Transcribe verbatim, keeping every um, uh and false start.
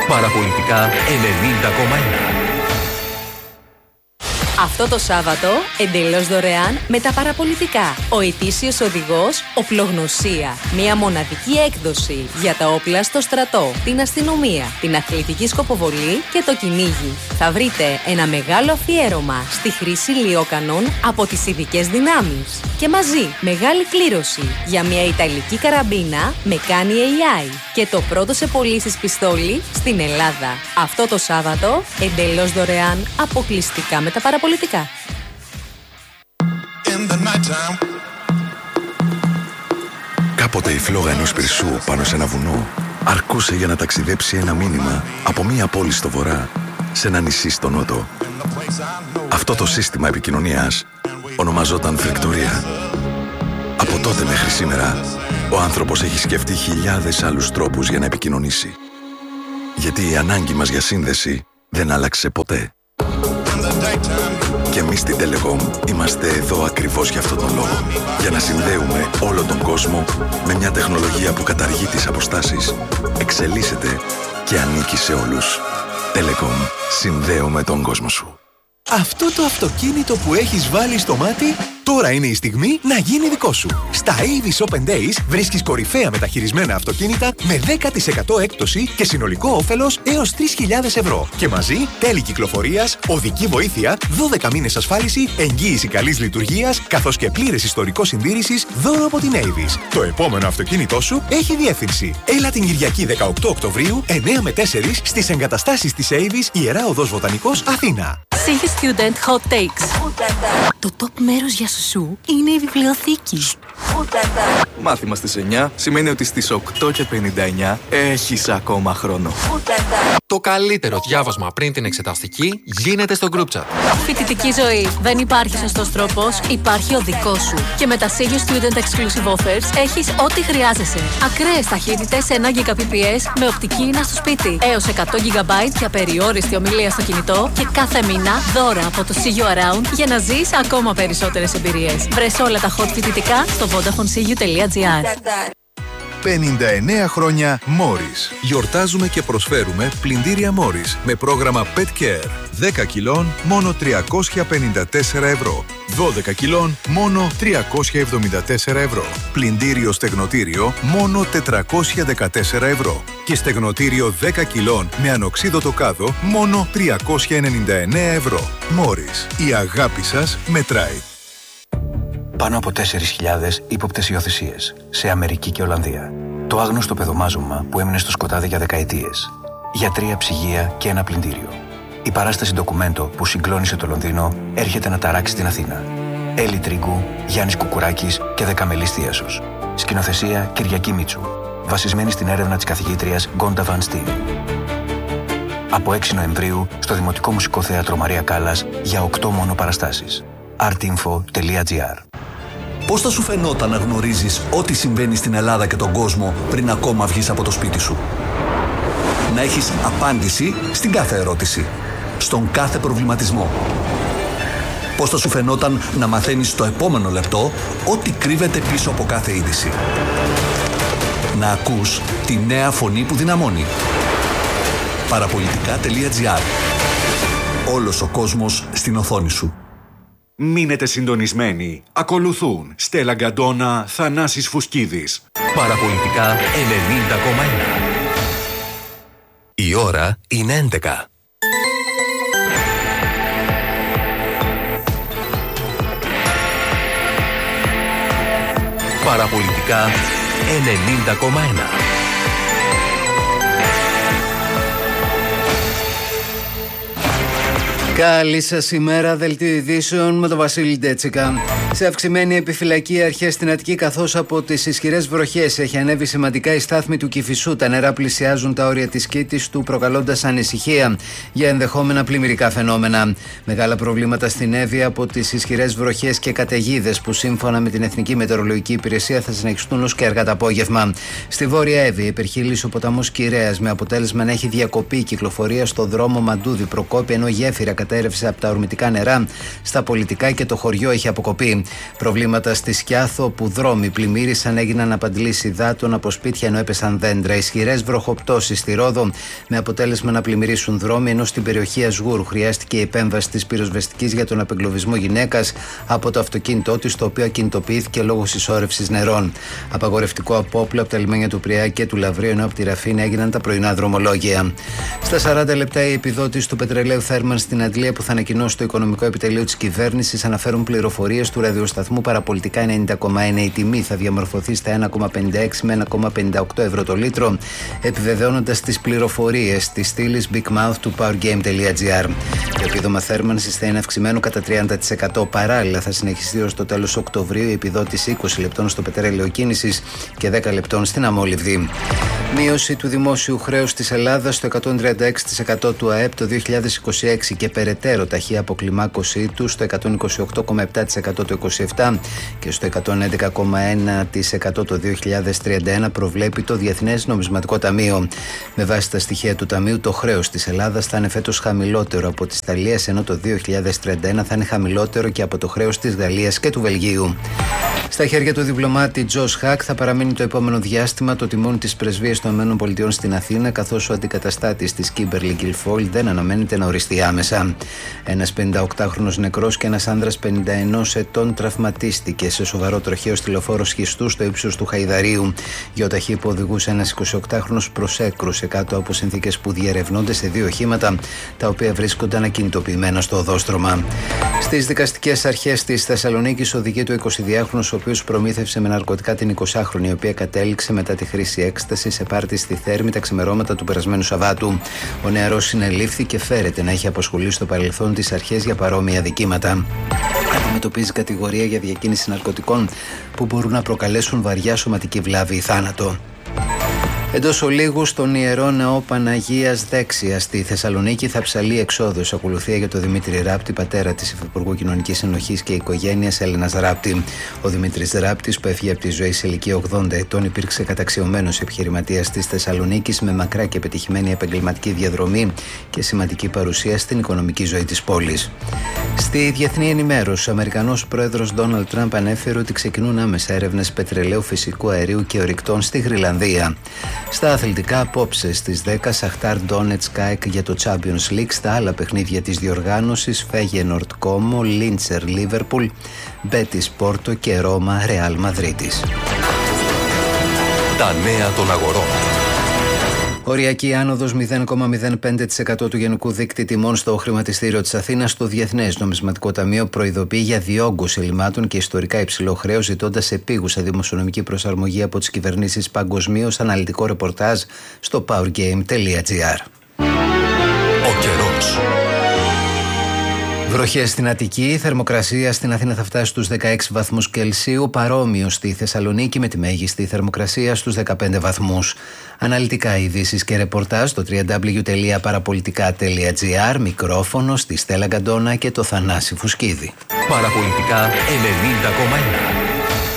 Παραπολιτικά ενενήντα κόμμα ένα. Αυτό το Σάββατο, εντελώς δωρεάν με τα παραπολιτικά. Ο ετήσιος οδηγός Οπλογνωσία. Μια μοναδική έκδοση για τα όπλα στο στρατό, την αστυνομία, την αθλητική σκοποβολή και το κυνήγι. Θα βρείτε ένα μεγάλο αφιέρωμα στη χρήση λιόκανων από τις ειδικές δυνάμεις. Και μαζί μεγάλη κλήρωση για μια ιταλική καραμπίνα με κάνει έι άι και το πρώτο σε πωλήσεις πιστόλι στην Ελλάδα. Αυτό το Σάββατο, εντελώς δωρεάν, αποκλειστικά με τα παραπολιτικά. Κάποτε η φλόγα ενός πυρσού πάνω σε ένα βουνό αρκούσε για να ταξιδέψει ένα μήνυμα από μία πόλη στο βορρά σε ένα νησί στο νότο. Αυτό το σύστημα επικοινωνίας ονομαζόταν φρεκτορία. Από τότε μέχρι σήμερα ο άνθρωπος έχει σκεφτεί χιλιάδες άλλους τρόπους για να επικοινωνήσει. Γιατί η ανάγκη μας για σύνδεση δεν άλλαξε ποτέ. Και εμείς στην Telecom είμαστε εδώ ακριβώς για αυτόν τον λόγο. Για να συνδέουμε όλο τον κόσμο με μια τεχνολογία που καταργεί τις αποστάσεις, εξελίσσεται και ανήκει σε όλους. Telecom. Συνδέουμε τον κόσμο σου. Αυτό το αυτοκίνητο που έχεις βάλει στο μάτι, τώρα είναι η στιγμή να γίνει δικό σου. Στα Avis Open Days βρίσκεις κορυφαία μεταχειρισμένα αυτοκίνητα με δέκα τοις εκατό έκπτωση και συνολικό όφελος έως τρεις χιλιάδες ευρώ. Και μαζί τέλη κυκλοφορίας, οδική βοήθεια, δώδεκα μήνες ασφάλιση, εγγύηση καλής λειτουργίας, καθώς και πλήρες ιστορικό συντήρησης, δώρο από την Avis. Το επόμενο αυτοκίνητό σου έχει διεύθυνση. Έλα την Κυριακή δεκαοκτώ Οκτωβρίου, εννέα με τέσσερα στις εγκαταστάσεις της Avis, Ιερά Οδός Βοτανικός, Αθήνα. Σίγη Student Hot Takes. Το top μέρος για σου είναι η βιβλιοθήκη. Μάθημα στις εννιά σημαίνει ότι στις οκτώ και πενήντα εννιά έχεις ακόμα χρόνο. Το καλύτερο διάβασμα πριν την εξεταστική γίνεται στο group chat. Φοιτητική ζωή. Δεν υπάρχει σωστός τρόπος, υπάρχει ο δικός σου. Και με τα Σίγη Student Exclusive Offers έχεις ό,τι χρειάζεσαι. Ακραίες ταχύτητες ένα Gbps με οπτική ίνα στο σπίτι. Έως εκατό γιγαμπάιτ για περιόριστη ομιλία στο κινητό και κάθε μήνα δώρα από το See You Around για να ζεις ακόμα περισσότερες εμπειρίες. Βρες όλα τα hot φοιτητικά στο vodafone c u dot g r. πενήντα εννέα χρόνια Morris. Γιορτάζουμε και προσφέρουμε πλυντήρια Morris με πρόγραμμα Pet Care. δέκα κιλών μόνο τριακόσια πενήντα τέσσερα ευρώ. δώδεκα κιλών μόνο τριακόσια εβδομήντα τέσσερα ευρώ. Πλυντήριο στεγνοτήριο μόνο τετρακόσια δεκατέσσερα ευρώ. Και στεγνοτήριο δέκα κιλών με ανοξίδωτο κάδο μόνο τριακόσια ενενήντα εννέα ευρώ. Morris. Η αγάπη σας μετράει. Πάνω από τέσσερις χιλιάδες ύποπτες υιοθεσίες σε Αμερική και Ολλανδία. Το άγνωστο παιδομάζωμα που έμεινε στο σκοτάδι για δεκαετίες. Γιατρία, ψυγεία και ένα πλυντήριο. Η παράσταση ντοκουμέντο που συγκλώνησε το Λονδίνο έρχεται να ταράξει την Αθήνα. Έλλη Τρίγκου, Γιάννης Κουκουράκης και Δεκαμελής Θίασος. Σκηνοθεσία Κυριακή Μίτσου. Βασισμένη στην έρευνα της καθηγήτριας Γκόντα Βαν Στίν. Από έξι Νοεμβρίου στο Δημοτικό Μουσικό Θέατρο Μαρία Κάλλας για οκτώ μόνο παραστάσεις. artinfo τελεία gr. Πώς θα σου φαινόταν να γνωρίζεις ό,τι συμβαίνει στην Ελλάδα και τον κόσμο πριν ακόμα βγεις από το σπίτι σου? Να έχεις απάντηση στην κάθε ερώτηση, στον κάθε προβληματισμό. Πώς θα σου φαινόταν να μαθαίνεις στο επόμενο λεπτό ό,τι κρύβεται πίσω από κάθε είδηση? Να ακούς τη νέα φωνή που δυναμώνει. παραπολιτικά τελεία gr. Όλος ο κόσμος στην οθόνη σου. Μείνετε συντονισμένοι. Ακολουθούν Στέλλα Γκαντόνα, Θανάσης Φουσκίδης. Παραπολιτικά ενενήντα κόμμα ένα. Η ώρα είναι έντεκα. Παραπολιτικά ενενήντα κόμμα ένα. Καλή σας ημέρα, δελτίο ειδήσεων με τον Βασίλη Ντέτσικα. Σε αυξημένη επιφυλακή αρχές στην Αττική, καθώς από τις ισχυρές βροχές έχει ανέβει σημαντικά η στάθμη του Κηφισού. Τα νερά πλησιάζουν τα όρια της Κήτης του, προκαλώντας ανησυχία για ενδεχόμενα πλημμυρικά φαινόμενα. Μεγάλα προβλήματα στην Εύβοια από τις ισχυρές βροχές και καταιγίδες που σύμφωνα με την Εθνική Μετεωρολογική Υπηρεσία θα συνεχιστούν ως και αργά το απόγευμα. Στη Βόρεια Εύβοια υπερχείλησε ο ποταμός Κυρέας, με αποτέλεσμα να έχει διακοπεί η κυκλοφορία στο δρόμο Μαντούδη Προκόπη, ενώ γέφυρα κατέρευσε από τα ορμητικά νερά στα πολιτικά και το χωριό έχει αποκοπεί. Προβλήματα στη Σκιάθο που δρόμοι πλημμύρισαν, έγιναν απαντλήσεις υδάτων από σπίτια ενώ έπεσαν δέντρα. Ισχυρές βροχοπτώσεις στη Ρόδο με αποτέλεσμα να πλημμυρίσουν δρόμοι, ενώ στην περιοχή Ασγούρου χρειάστηκε η επέμβαση της πυροσβεστικής για τον απεγκλωβισμό γυναίκας από το αυτοκίνητό της, το οποίο ακινητοποιήθηκε λόγω συσσόρευσης νερών. Απαγορευτικό απόπλο από τα λιμάνια του Πειραιά και του Λαυρίου, ενώ από τη Ραφίνα έγιναν τα πρωινά δρομολόγια. Στα σαράντα λεπτά, οι επιδότης του πετρελαίου Θέρμαν στην Αντλία που θα ανακοινώσει το Οικονομικό Επιτελείο της Κυβέρνησης αναφέρουν πληροφορίες του ραδιοσταθμού παραπολιτικά ενενήντα κόμμα ένα. Η τιμή θα διαμορφωθεί στα ένα κόμμα πενήντα έξι με ένα κόμμα πενήντα οκτώ ευρώ το λίτρο, επιβεβαιώνοντας τις πληροφορίες της στήλης Big Mouth του powergame.gr. Το επίδομα θέρμανσης θα είναι αυξημένο κατά τριάντα τοις εκατό. Παράλληλα, θα συνεχιστεί ως το τέλος Οκτωβρίου η επιδότηση είκοσι λεπτών στο πετρέλαιο κίνησης και δέκα λεπτών στην αμόλυβδη. Μείωση του δημόσιου χρέους της Ελλάδας στο εκατόν τριάντα έξι τοις εκατό του ΑΕΠ το δύο χιλιάδες είκοσι έξι και περαιτέρω ταχεία αποκλιμάκωσή του στο εκατόν είκοσι οκτώ κόμμα επτά τοις εκατό το είκοσι επτά και στο εκατόν έντεκα κόμμα ένα τοις εκατό το δύο χιλιάδες τριάντα ένα, προβλέπει το Διεθνές Νομισματικό Ταμείο. Με βάση τα στοιχεία του Ταμείου, το χρέος της Ελλάδας θα είναι φέτος χαμηλότερο από της Ιταλίας, ενώ το δύο χιλιάδες τριάντα ένα θα είναι χαμηλότερο και από το χρέος της Γαλλίας και του Βελγίου. Στα χέρια του διπλωμάτη Τζος Χακ θα παραμείνει το επόμενο διάστημα το τιμόνι της πρεσβείας των ΗΠΑ στην Αθήνα, καθώς ο αντικαταστάτης της Κίμπερλι Γκιλφόιλ δεν αναμένεται να οριστεί άμεσα. Ένας πενηνταοκτάχρονος νεκρός και ένας άνδρας πενήντα ενός ετών τραυματίστηκε σε σοβαρό τροχαίο στη λεωφόρο σχιστού στο ύψος του Χαϊδαρίου. Γεωταχή που οδηγούσε ένας εικοσιοκτάχρονος προσέκρουσε κάτω από συνθήκες που διερευνώνται σε δύο οχήματα, τα οποία βρίσκονταν ακινητοποιημένα στο οδόστρωμα. Στις δικαστικές αρχές της Θεσσαλονίκης οδηγεί το εικοσιδυάχρονος, ο οποίος προμήθευσε με ναρκωτικά την εικοσάχρονη, η οποία κατέληξε μετά τη χρήση έκσταση σε πάρτι στη Θέρμη τα ξημερώματα του περασμένου Σαββάτου. Ο νεαρός συνελήφθη και φέρεται να έχει απασχολήσει στο παρελθόν τις αρχές για παρόμοια δικήματα. Αντιμετωπίζει κατηγορία για διακίνηση ναρκωτικών που μπορούν να προκαλέσουν βαριά σωματική βλάβη ή θάνατο. Εντός ολίγου, στον Ιερό Ναό Παναγίας Δέξιας στη Θεσσαλονίκη θα ψαλεί εξόδος. Ακολουθία για τον Δημήτρη Ράπτη, πατέρα της Υφυπουργού Κοινωνικής Συνοχής και οικογένειας Έλενας Ράπτη. Ο Δημήτρης Ράπτης, που έφυγε από τη ζωή σε ηλικία ογδόντα ετών, υπήρξε καταξιωμένος επιχειρηματίας της Θεσσαλονίκης με μακρά και πετυχημένη επαγγελματική διαδρομή και σημαντική παρουσία στην οικονομική ζωή της πόλης. Στη διεθνή ενημέρωση, ο Αμερικανός πρόεδρος Ντόναλντ Τραμπ ανέφερε ότι ξεκινούν άμεσα έρευνες πετρελαίου, φυσικού αερίου και ορυκτών στη Γροιλανδία. Στα αθλητικά, απόψε στις δέκα, Σαχτάρ Ντόνετσκ ΑΕΚ για το Champions League. Στα άλλα παιχνίδια της διοργάνωσης, Φέγενορτ Κόμο, Λίντσερ Λίβερπουλ, Μπέτις Πόρτο και Ρώμα Ρεάλ Μαδρίτης. Τα νέα των αγορών. Οριακή άνοδος μηδέν κόμμα μηδέν πέντε τοις εκατό του γενικού δείκτη τιμών στο χρηματιστήριο της Αθήνας. Το Διεθνές Νομισματικό Ταμείο προειδοποιεί για διόγκωση ελλημάτων και ιστορικά υψηλό χρέος, ζητώντας επίγουσα δημοσιονομική προσαρμογή από τις κυβερνήσεις παγκοσμίως. Αναλυτικό ρεπορτάζ στο powergame.gr. Ο καιρός. Βροχές στην Αττική, η θερμοκρασία στην Αθήνα θα φτάσει στους δεκαέξι βαθμούς Κελσίου, παρόμοιο στη Θεσσαλονίκη με τη μέγιστη θερμοκρασία στους δεκαπέντε βαθμούς. Αναλυτικά ειδήσεις και ρεπορτάζ στο double-u double-u double-u τελεία παραπολιτικά τελεία τζι άρ, μικρόφωνο στη Στέλλα Γκαντόνα και το Θανάση Φουσκίδη. Παραπολιτικά ενενήντα κόμμα ένα.